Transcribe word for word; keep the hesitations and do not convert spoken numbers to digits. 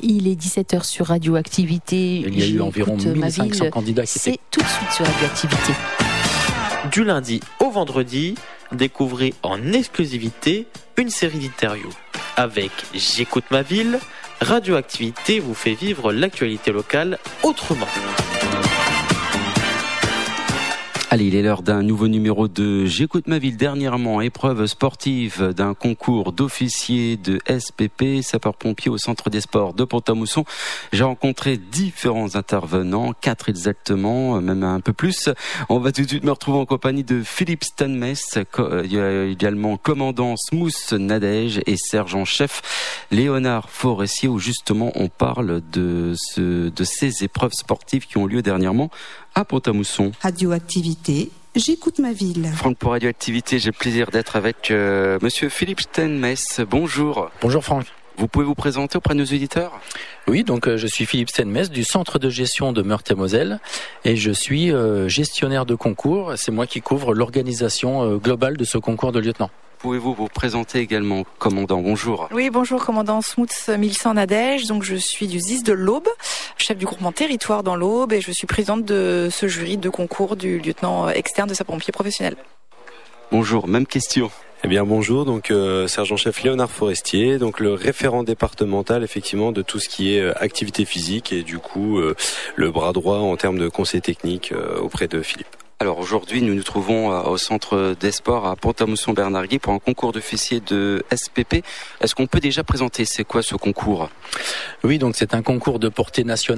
Il est dix-sept heures sur Radioactivité. Il y a eu environ mille cinq cents candidats qui C'est étaient... tout de suite sur Radioactivité. Du lundi au vendredi, découvrez en exclusivité une série d'interviews. Avec J'écoute ma ville, Radioactivité vous fait vivre l'actualité locale autrement. Allez, il est l'heure d'un nouveau numéro de J'écoute ma ville. Dernièrement, épreuve sportive d'un concours d'officiers de S P P, sapeurs-pompiers au centre des sports de Pont-à-Mousson. J'ai rencontré différents intervenants, quatre exactement, même un peu plus. On va tout de suite me retrouver en compagnie de Philippe Stenmess, il y a également commandant Smous Nadège et sergent-chef Léonard Forestier, où justement on parle de, ce, de ces épreuves sportives qui ont lieu dernièrement à Pont-à-Mousson. Radioactivité, j'écoute ma ville. Franck, pour Radioactivité, j'ai le plaisir d'être avec euh, Monsieur Philippe Stenmess. Bonjour. Bonjour Franck. Vous pouvez vous présenter auprès de nos auditeurs ? Oui, donc euh, je suis Philippe Stenmess du centre de gestion de Meurthe-et-Moselle et je suis euh, gestionnaire de concours. C'est moi qui couvre l'organisation euh, globale de ce concours de lieutenant. Pouvez-vous vous présenter également, commandant ? Bonjour. Oui, bonjour, commandant Smous Nadège. Donc, je suis du Z I S de l'Aube, chef du groupement territoire dans l'Aube, et je suis présidente de ce jury de concours du lieutenant externe de sapeurs-pompiers professionnels. Bonjour, même question. Eh bien bonjour, donc euh, sergent-chef Léonard Forestier, donc le référent départemental effectivement de tout ce qui est euh, activité physique et du coup euh, le bras droit en termes de conseil technique euh, auprès de Philippe. Alors aujourd'hui, nous nous trouvons au centre des sports à Pont-à-Mousson-Bernarguier pour un concours d'officiers de S P P. Est-ce qu'on peut déjà présenter c'est quoi ce concours ? Oui, donc c'est un concours de portée nationale.